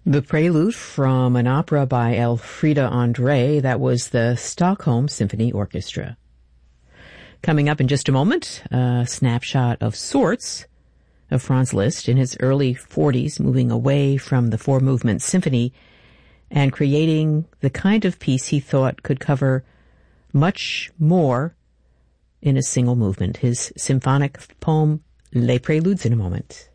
The prelude from an opera by Elfriede André, that was the Stockholm Symphony Orchestra. Coming up in just a moment, a snapshot of sorts of Franz Liszt in his early 40s, moving away from the four-movement symphony and creating the kind of piece he thought could cover much more in a single movement. His symphonic poem, Les Préludes, in a moment.